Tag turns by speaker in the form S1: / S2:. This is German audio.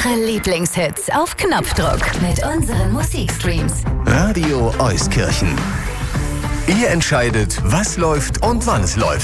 S1: Eure Lieblingshits auf Knopfdruck mit unseren Musikstreams.
S2: Radio Euskirchen. Ihr entscheidet, was läuft und wann es läuft.